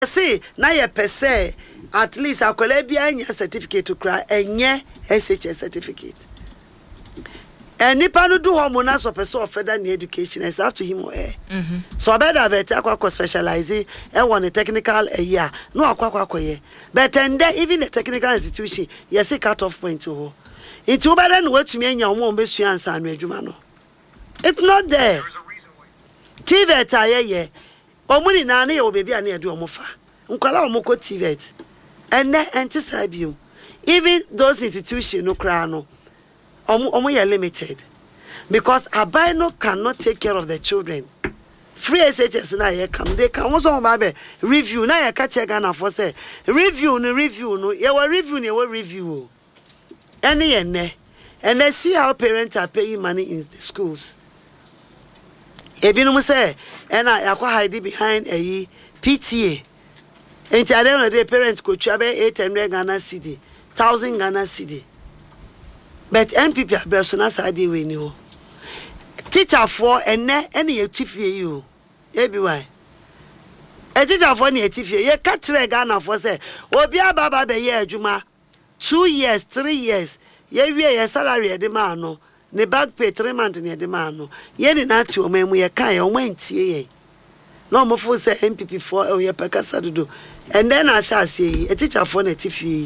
see na ye pese at least akwala bia anya certificate to cry enye SHS certificate. And nipa no do hormonal so person of further education is up to him or her. So I better vet akwa specialize e want a technical year. No akwa ye. But and even the technical institution, you see cut off point to ho. It's over than what to me and your mom be answer and no. It's not there. There is a reason why. TVET aye. Omuni na na ye baby ani adu omofa. Nkwala omoko TVET. And then anti-sabium. Even those institutions no cry no. Omo limited because Abino cannot take care of the children. Free SHS na ye come they can also babe review na ye catch Ghana for say review no ye review any and they see how parents are paying money in the schools. Ebinum say and I hide behind a PTA. And the parents could travel 800 Ghana cedi, 1,000 Ghana cedi. But MPP abesona sade we ni ho. Teacher for ene ye tifie you. Ebi why? A teacher for ni tifie ye ka kire Ghana for say obi ababa be ye adwuma 2 years 3 years ye wie ye salary e de ma no ne back pay 3 months ne de ma no ye ni na ti o mamu ye kan ye o mantie ye. No mo for say MPP for ye pekasa dodo. And then I shall say a teacher for na tifie.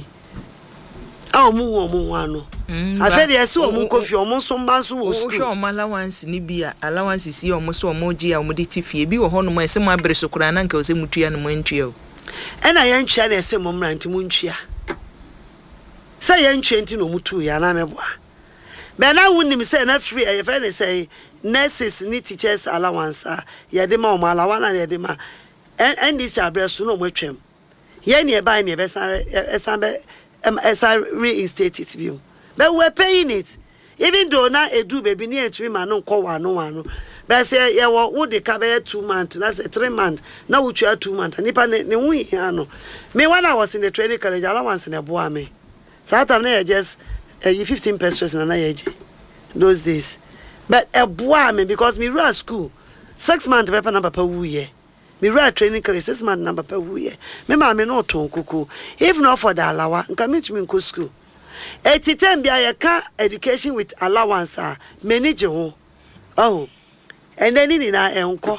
Omu I said yes omu kofi omu so manso wo school o allowance ni bia allowance si omu so omu gi a omu de tifie bi wo hono mo ese mo abere so kura na nka o se mutua no mo ntua o ena ye ntwa na ese mo mranti mo ntua say ye ntwa nti no mutu ya na meboa be na wunnim say na free e fe say nurses ni teachers allowance ye de ma omu allowance na ye de ma and this abere so no mo twem ye ne e ba ne be san be as I reinstate it view. But we're paying it. Even though now a do baby near 3 months, no call one. But say, yeah, what would they cover 2 months? That's a 3 months. Now we try 2 months. And if I know, me when I was in the training college, I was in a boy me. So I have just 15 pesos in an age those days. But a boy me because me run school 6 months paper number per year. Me write training college 6 months number per year. Me ma me no ton kuku. If not for the alawa, nka me tumi nko school. Etitem bia ye ka education with allowance manage ho. Oh. And then ni na enko.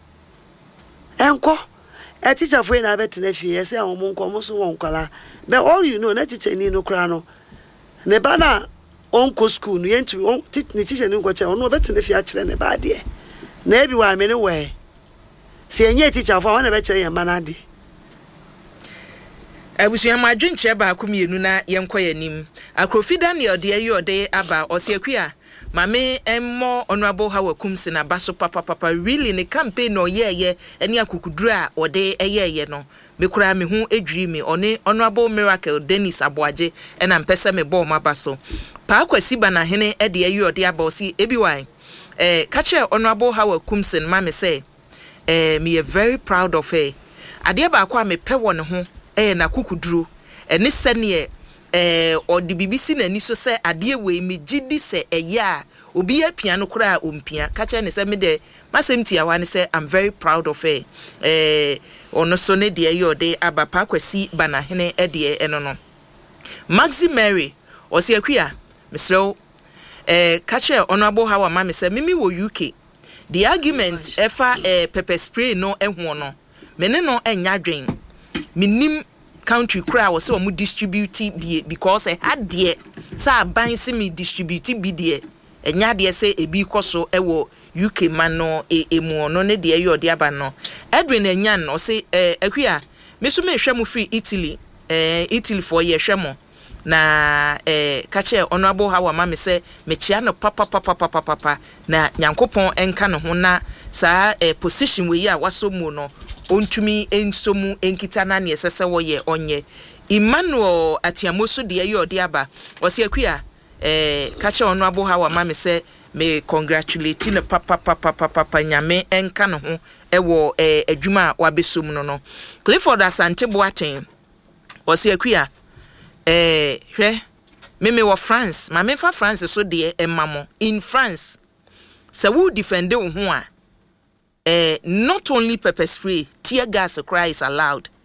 A teacher for na bet na fie say awon nko mo so won kwala. But all you know na teacher ni no kra no. Ne ba na onko school no ye ntumi teacher ni nko che no bet na fie a kire ne ba de. Na bi wa me ne we. See any teacher for one of better your manadi. I wish you my drink chair back na yankoya nim. A crofida near dear your day about or see a queer. Mamma and more honorable how comes in a basso papa really in a campaign or ye and ya could draw or day a year no. Becra me who a dreamy or ne honorable miracle Dennis Abuaje and I'm pesa me ball my basso. Parque Sibana hene edia your dear bossy ebiwine. Catcher honorable how comes in mammy say. Me are very proud of her. Ade ba kwa me pe won ho na kukuduro ene sene or the BBC na ni so say ade we me gidi se ya obi apia no kura ompia ka che ne se me de masem tia wa ne say I'm very proud of her. Ono so ne de ye ode abapa kwasi bana hene de eno no Maxi Mary o se akua mesrew ka che honorable how ma me say mimi wo UK. The argument efa pepper spray no ehwo no mene no enya dwen minim country cry was so mu distribute bi because e had de sa ban se me distribute bi de enya de se ebi koso ewo UK man no emu no ne de ye ode aba no Edwin enya no se akua me so me hwe mu free Italy for ye hwe mo na kache honorable hawa ma me se me chia no papa na nyankopon enka no ho na saa position we ya wasomu no ontumi ensomu enkita na ne sese wo ye onye Emmanuel Atiamoso de ye ode aba o se akua kache honorable hawa ma me se me congratulate no papa nyame enka no ho ewo adwuma wa besom no Clifford Asante Boaten o se akua hwe meme wo France ma me fa France so de emamo in France so who defend wo ho a not only pepper spray tear gas cry is allowed